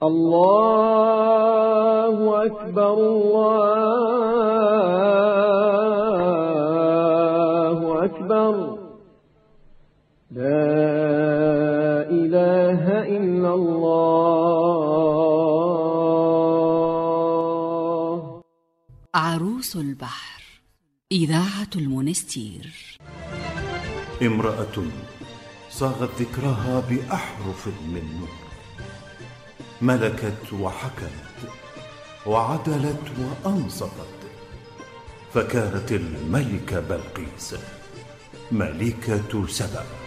الله أكبر الله أكبر لا إله إلا الله. عروس البحر، إذاعة المنستير. امرأة صاغت ذكرها بأحرف من نور، ملكت وحكمت وعدلت وأنصفت، فكانت الملكة بلقيس ملكة سبأ.